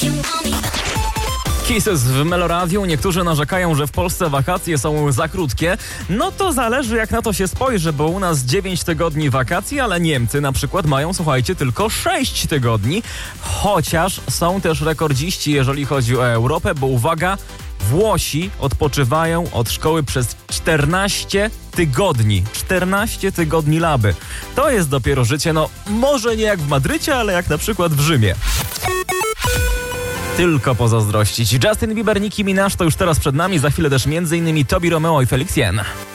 Kisses w Meloradiu. Niektórzy narzekają, że w Polsce wakacje są za krótkie. No to zależy, jak na to się spojrzy, bo u nas 9 tygodni wakacji, ale Niemcy na przykład mają, słuchajcie, tylko 6 tygodni. Chociaż są też rekordziści, jeżeli chodzi o Europę, bo uwaga, Włosi odpoczywają od szkoły przez 14 tygodni. 14 tygodni laby. To jest dopiero życie, no może nie jak w Madrycie, ale jak na przykład w Rzymie. Tylko pozazdrościć. Justin Bieber, Nicki Minaj to już teraz przed nami. Za chwilę też m.in. Tobi Romeo i Felix Jen.